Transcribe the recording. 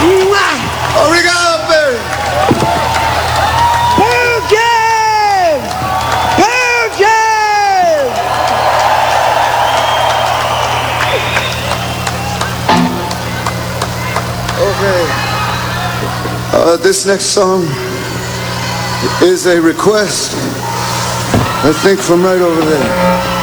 Obrigado, baby. Pearl Jam! Pearl Jam! Okay. This next song is a request, I think, from right over there.